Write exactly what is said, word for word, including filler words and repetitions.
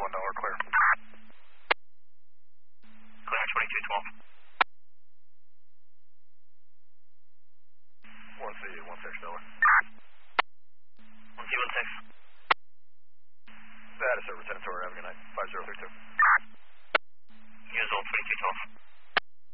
one dollar clear. Clear twenty-two twelve. one C, one six dollar. one C one six. That is sir, Lieutenant Torre, have a good night. five zero three two. Here's all twenty-two twelve.